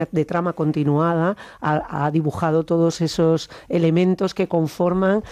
de trama continuada ha dibujado todos esos elementos que conforman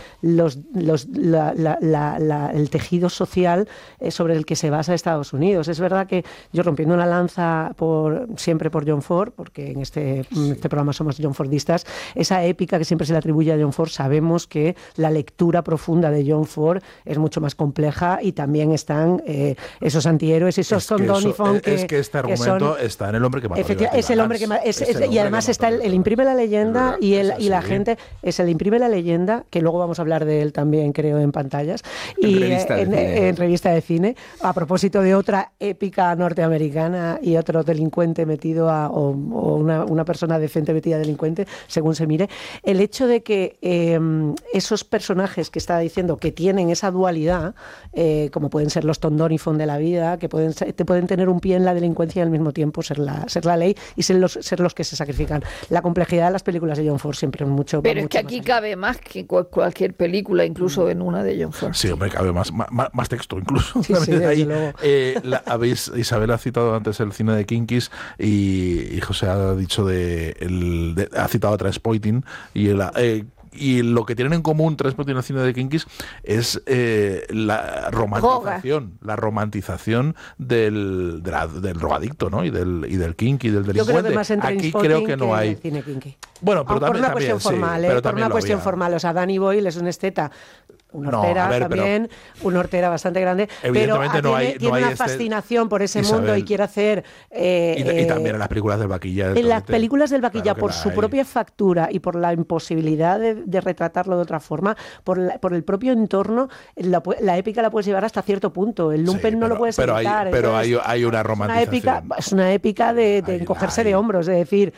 el tejido social sobre el que se basa Estados Unidos. Es verdad que yo, rompiendo una lanza siempre por John Ford, porque en este programa somos John Fordistas, esa épica que siempre se le atribuye a John Ford, sabemos que la lectura profunda de John Ford es mucho más compleja, y también están esos antihéroes, esos Tom Doniphan es que este argumento está en El hombre que mató a Liberty es el hombre que y además está el imprime la leyenda y la gente es el imprime la leyenda, que luego vamos a hablar de él también, creo, en pantallas y en revista de cine, a propósito de otra épica norteamericana y otro delincuente metido o una persona decente metida delincuente, según se mire. El hecho de que esos personajes que estaba diciendo que tienen esa dualidad, como pueden ser los Tom Doniphan de la vida, que pueden tener un pie en la delincuencia y al mismo tiempo ser la ley y ser los que se sacrifican. La complejidad de las películas de John Ford siempre es mucho. Pero es que aquí cabe más que cualquier película, incluso en una de John Ford. Sí, hombre, cabe más texto incluso. Sí, desde luego. Isabel ha citado antes el cine de Kinkis y José ha dicho ha citado a Trainspotting y lo que tienen en común Trainspotting y el cine de Kinkis es la romantización del drogadicto, ¿no? y del kinky, del delincuente. Yo creo que más en Aquí creo que no hay cine kinky. Bueno, pero por una cuestión formal, por una cuestión formal. O sea, Danny Boyle es un esteta, una hortera bastante grande, pero tiene una fascinación por ese mundo y quiere hacer... y también en las películas del Vaquilla. En las películas del Vaquilla, por su propia factura y por la imposibilidad de retratarlo de otra forma, por el propio entorno, la épica la puedes llevar hasta cierto punto. El lumpen no lo puedes evitar. Pero hay una romantización. Es una épica de encogerse de hombros, de decir...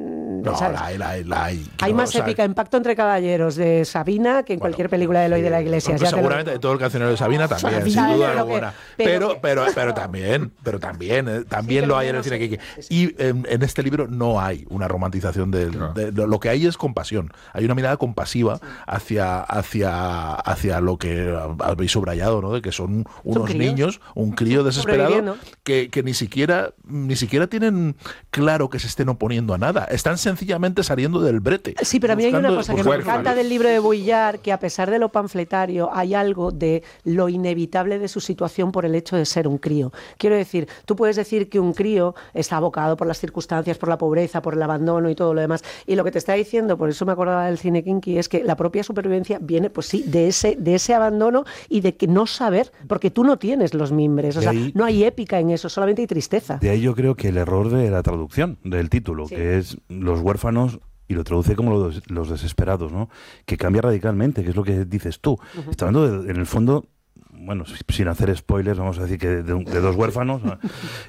Hay más épica en Pacto entre Caballeros de Sabina que en cualquier película de Eloy de la Iglesia. Pues seguramente todo el cancionero de Sabina también, sin duda alguna. Pero también lo hay en el cine Kiki. Y en este libro no hay una romantización de lo que hay es compasión. Hay una mirada compasiva hacia lo que habéis subrayado, ¿no? De que son unos niños, un crío desesperado que ni siquiera tienen claro que se estén oponiendo a nada. Están sencillamente saliendo del brete. Sí, pero a mí hay una cosa que me encanta del libro de Vuillard, que a pesar de lo panfletario hay algo de lo inevitable de su situación por el hecho de ser un crío. Quiero decir, tú puedes decir que un crío está abocado por las circunstancias, por la pobreza, por el abandono y todo lo demás, y lo que te está diciendo, por eso me acordaba del cine kinky, es que la propia supervivencia viene, pues sí, de ese abandono y de que no saber, porque tú no tienes los mimbres, o sea, no hay épica en eso, solamente hay tristeza. De ahí yo creo que el error de la traducción del título, que es Los huérfanos, y lo traduce como los desesperados, ¿no? Que cambia radicalmente, que es lo que dices tú. Está hablando en el fondo, bueno, sin hacer spoilers, vamos a decir que de dos huérfanos. Por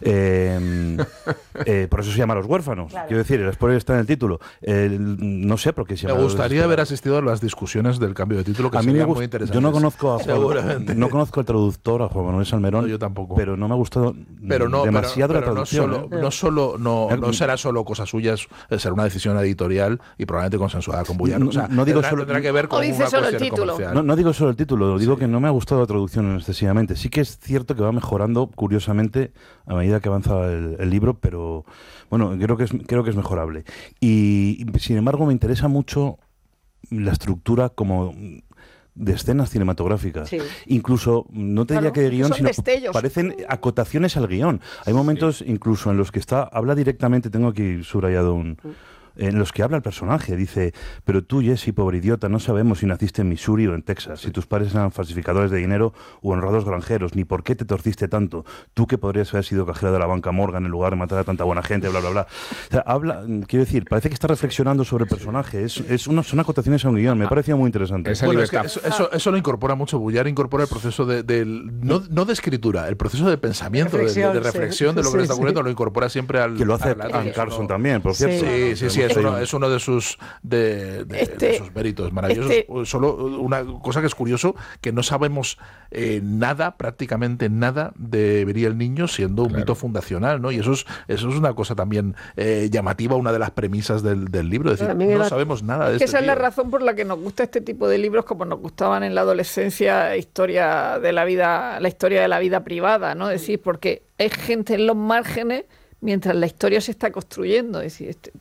eso se llama Los huérfanos. Claro. Quiero decir, el spoiler está en el título. No sé por qué se llama. Me gustaría haber asistido a las discusiones del cambio de título, que a mí serían muy interesantes. Yo no conozco no conozco al traductor, a Juan Manuel Salmerón. No, yo tampoco. Pero no me ha gustado demasiado la traducción. No será solo cosa suya, será una decisión editorial y probablemente consensuada con Vuillard. O sea, no digo solo, tendrá que ver con una cuestión comercial. No digo solo el título, digo que no me ha gustado la traducción excesivamente. Sí que es cierto que va mejorando curiosamente a medida que avanza el libro, pero bueno, creo que es mejorable. Y sin embargo me interesa mucho la estructura como de escenas cinematográficas. Sí. Incluso, no te diría que de guión, sino parecen acotaciones al guión. Hay momentos incluso en los que habla directamente, tengo aquí subrayado en los que habla el personaje, dice: pero tú, Jesse, pobre idiota, no sabemos si naciste en Missouri o en Texas, si tus padres eran falsificadores de dinero o honrados granjeros, ni por qué te torciste tanto, tú que podrías haber sido cajero de la banca Morgan en lugar de matar a tanta buena gente, bla, bla, bla. O sea, quiero decir, parece que está reflexionando sobre el personaje, son acotaciones a un guión, me pareció muy interesante. Bueno, es que eso lo incorpora mucho, Vuillard incorpora el proceso no de escritura, el proceso de pensamiento, de reflexión de lo que le está ocurriendo, lo incorpora siempre al... Que lo hace Anne Carson también, por cierto. Sí, es uno de sus méritos maravillosos. Solo una cosa que es curioso, que no sabemos prácticamente nada de Vería el niño, siendo un mito fundacional, ¿no? Y eso es una cosa también llamativa, una de las premisas del libro, es decir, no sabemos nada de esto. Esa es la razón por la que nos gusta este tipo de libros, como nos gustaban en la adolescencia, la historia de la vida privada, ¿no? Es decir, porque hay gente en los márgenes, mientras la historia se está construyendo. Es decir,